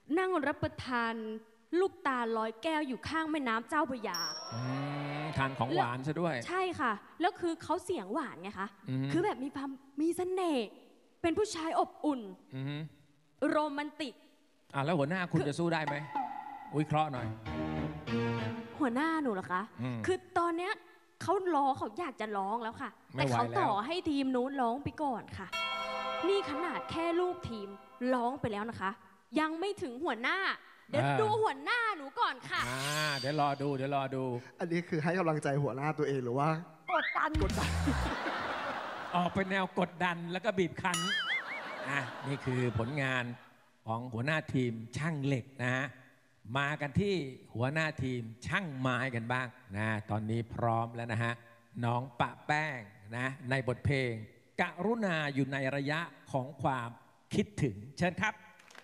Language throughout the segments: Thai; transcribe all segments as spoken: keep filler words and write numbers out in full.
นั่งรับประทานลูกตาลร้อยแก้วอยู่ข้างแม่น้ำเจ้าพระยาทานของหวานซะด้วยใช่ค่ะแล้วคือเขาเสียงหวานไงคะคือแบบมีความมีเสน่ห์เป็นผู้ชายอบอุ่นโรแมนติกอ่ะแล้วหัวหน้าคุณจะสู้ได้ไหมวิเคราะห์หน่อยหัวหน้าหนูเหรอคะคือตอนเนี้ยเขาร้องเขาอยากจะร้องแล้วค่ะแต่เขาต่อให้ทีมนู้นร้องไปก่อนค่ะนี่ขนาดแค่ลูกทีมร้องไปแล้วนะคะยังไม่ถึงหัวหน้าเดี๋ยวดูหัวหน้าหนูก่อนค่ะอ่าเดี๋ยวรอดูเดี๋ยวรอดูอันนี้คือให้กำลังใจหัวหน้าตัวเองหรือว่ากดดันกดดันออกเป็นแนวกดดันแล้วก็บีบคั้นอ่ะนี่คือผลงานของหัวหน้าทีมช่างเหล็กนะฮะมากันที่หัวหน้าทีมช่างไม้กันบ้างนะตอนนี้พร้อมแล้วนะฮะน้องปะแป้งนะในบทเพลงกรุณาอยู่ในระยะของความคิดถึงเชิญครับ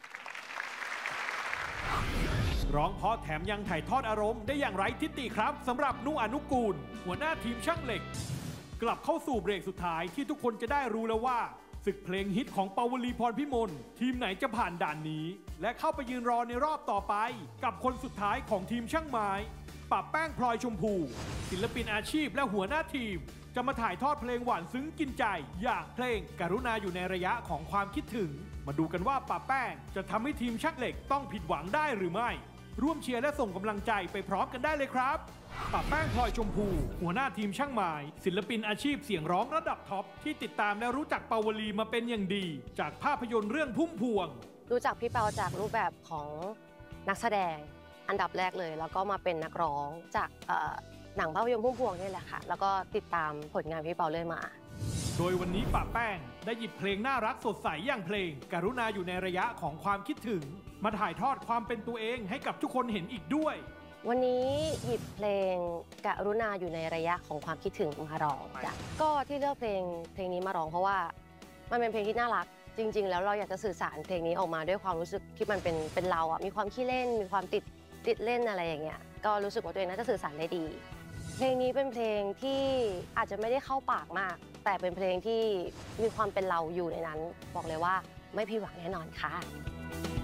ร้องเพราะแถมยังถ่ายทอดอารมณ์ได้อย่างไร้ทิฏฐิครับสำหรับนุอนุกูลหัวหน้าทีมช่างเหล็กกลับเข้าสู่เบรกสุดท้ายที่ทุกคนจะได้รู้แล้วว่าศึกเพลงฮิตของปาวลีพรพิมลทีมไหนจะผ่านด่านนี้และเข้าไปยืนรอในรอบต่อไปกับคนสุดท้ายของทีมช่างไม้ปะแป้งพลอยชมพูศิลปินอาชีพและหัวหน้าทีมจะมาถ่ายทอดเพลงหวานซึ้งกินใจอย่างเพลงกรุณาอยู่ในระยะของความคิดถึงมาดูกันว่าปะแป้งจะทำให้ทีมช่างเหล็กต้องผิดหวังได้หรือไม่ร่วมเชียร์และส่งกำลังใจไปพร้อมกันได้เลยครับปะแป้งพลอยชมพูหัวหน้าทีมช่างไม้ศิลปินอาชีพเสียงร้องระดับท็อปที่ติดตามและรู้จักปาวลีมาเป็นอย่างดีจากภาพยนตร์เรื่องพุ่มพวงรู้จักพี่เปาจากรูปแบบของนักแสดงอันดับแรกเลยแล้วก็มาเป็นนักร้องจากหนังภาพยนตร์พุ่มพวงนี่แหละค่ะแล้วก็ติดตามผลงานพี่เปาเลยมาโดยวันนี้ปะแป้งได้หยิบเพลงน่ารักสดใสอย่างเพลงกรุณาอยู่ในระยะของความคิดถึงมาถ่ายทอดความเป็นตัวเองให้กับทุกคนเห็นอีกด้วยวันนี้หยิบเพลงกรุณาอยู่ในระยะของความคิดถึงมาร้องจ้ะก็ที่เลือกเพลงเพลงนี้มาร้องเพราะว่ามันเป็นเพลงที่น่ารักจริงๆแล้วเราอยากจะสื่อสารเพลงนี้ออกมาด้วยความรู้สึกที่มันเป็นเป็นเราอ่ะมีความขี้เล่นมีความติดติดเล่นอะไรอย่างเงี้ยก็รู้สึกว่าตัวเองน่าจะสื่อสารได้ดีเพลงนี้เป็นเพลงที่อาจจะไม่ได้เข้าปากมากแต่เป็นเพลงที่มีความเป็นเราอยู่ในนั้นบอกเลยว่าไม่ผิดหวังแน่นอนค่ะ